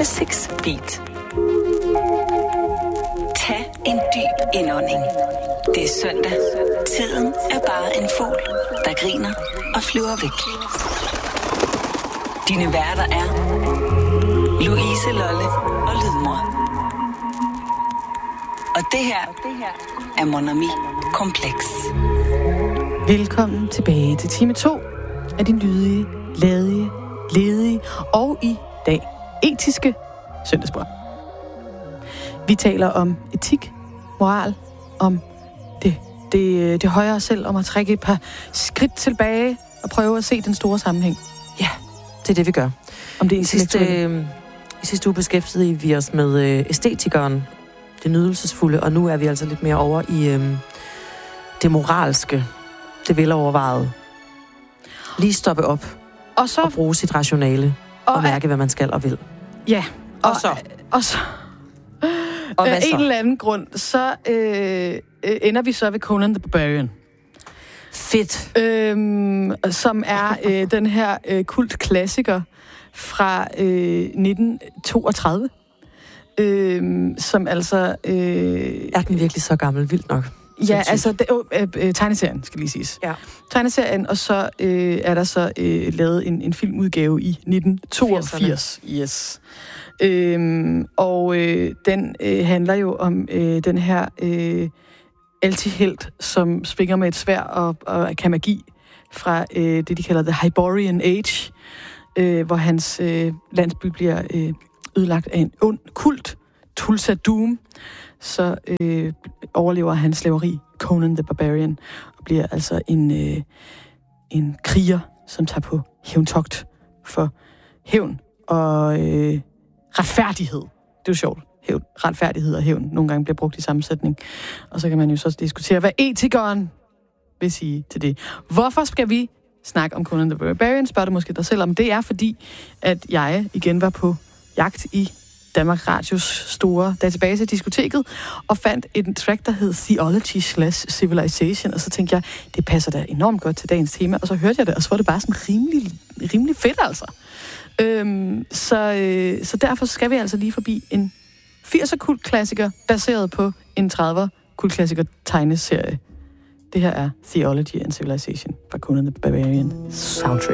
Six Beat. Tag en dyb indånding. Det er søndag. Tiden er bare en fugl, der griner og flyver væk. Dine værter er Louise Lolle og Lydmor. Og det her er Mon Ami Kompleks. Velkommen tilbage til time 2 af din lydige, ledige og i dag etiske søndagsbrød. Vi taler om etik, moral, om det højere selv, om at trække et par skridt tilbage og prøve at se den store sammenhæng. Ja, det er det, vi gør. Om det intellektuelle. I sidste uge beskæftigede vi os med æstetikeren, det nydelsesfulde, og nu er vi altså lidt mere over i det moralske, det velovervejede. Lige stoppe op og bruge sit rationale og mærke, hvad man skal og vil. Ja, og så og af en eller anden grund, så ender vi så ved Conan the Barbarian. Fedt. Som er den her kultklassiker fra 1932. Som altså... er den virkelig så gammel? Vildt nok. Ja, altså tegneserien, skal lige siges. Ja. Tegneserien, og så er der så lavet en filmudgave i 1982. 80'erne. Yes. Den handler jo om den her altihelt, som svinger med et sværd og kan magi fra det, de kalder The Hyborian Age, hvor hans landsby bliver ødelagt af en ond kult, Tulsa Doom. Så overlever han slaveri, Conan the Barbarian, og bliver altså en kriger, som tager på hævntogt for hævn og retfærdighed. Det er jo sjovt. Retfærdighed og hævn nogle gange bliver brugt i sammensætning. Og så kan man jo så diskutere, hvad etikeren vil sige til det. Hvorfor skal vi snakke om Conan the Barbarian, spørger du måske dig selv om. Det er fordi, at jeg igen var på jagt i Danmark Radios store database, Diskoteket, og fandt en track, der hed Theology/Civilization, og så tænkte jeg, det passer da enormt godt til dagens tema, og så hørte jeg det, og så var det bare sådan rimelig fedt, altså. Så derfor skal vi altså lige forbi en 80'er kultklassiker, baseret på en 30'er kultklassiker tegneserie. Det her er Theology and Civilization fra Conan the Barbarian soundtrack.